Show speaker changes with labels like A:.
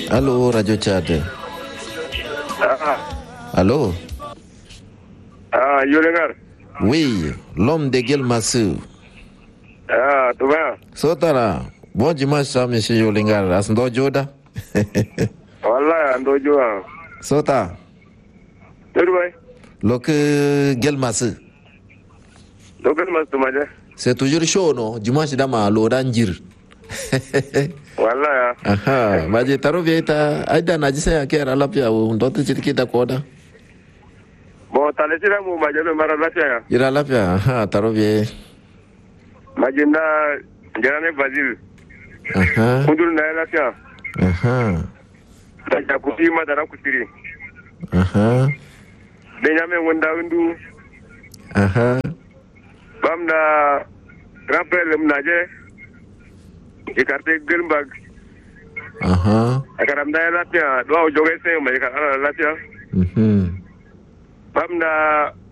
A: Allô, Radio Tchad. Allô?
B: Yolengar.
A: Oui, l'homme de Guelmassou.
B: Tout va?
A: Sotara. Bon dimanche, ça, monsieur Yolengar. Asndo Joda?
B: Wallah, ando joa.
A: Sota.
B: Turbai.
A: Loke Guelmassou.
B: Local mas tu maja.
A: C'est toujours chaud, non? Dimanche, dama, l'oranjir.
B: Wallah ya.
A: Aha, maji taro vieta. Aida najisa ya kera lapia. Ndoto chirikita koda.
B: Bon, talesira mu maja be mara lafiya ya.
A: Ira lapia. Aha, taro vie.
B: Majinda jarane Brazil.
A: Aha.
B: Kundur na lafiya.
A: Aha.
B: Ta kuti ma dara kutiri.
A: Aha.
B: Benjamin wanda undu.
A: Aha.
B: Bamda rappel mnaje. Ikarte Gelmbag.
A: Aha.
B: Akaram da lafiya. Do joge se ma ikara lafiya.
A: Mhm.
B: Bamda